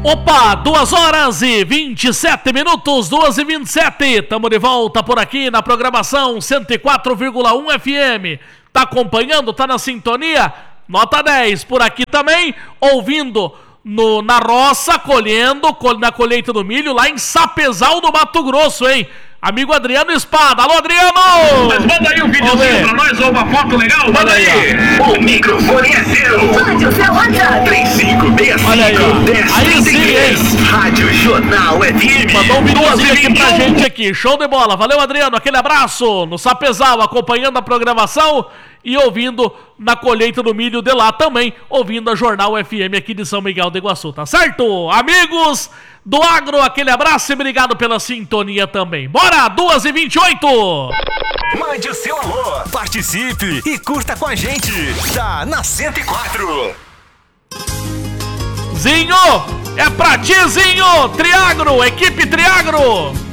Opa, 2 horas e 27 minutos, 2h27. Tamo de volta por aqui na programação 104,1 FM. Tá acompanhando? Tá na sintonia? Nota 10 por aqui também, ouvindo na roça, colhendo, na colheita do milho, lá em Sapezal do Mato Grosso, hein? Amigo Adriano Espada. Alô, Adriano! Mas manda aí um videozinho pra nós ou uma foto legal, manda aí! O microfone é seu! Mande o seu WhatsApp! 3565-1033 Rádio Jornal FM. Mandou um videozinho aqui pra gente aqui. Show de bola. Valeu, Adriano. Aquele abraço no Sapezal, acompanhando a programação e ouvindo na colheita do milho de lá também, ouvindo a Jornal FM aqui de São Miguel do Iguaçu, tá certo? Amigos do Agro, aquele abraço e obrigado pela sintonia também. Bora, 2h28! Mande o seu alô, participe e curta com a gente. Tá na 104. Zinho, é pra ti, Zinho! Triagro, equipe Triagro!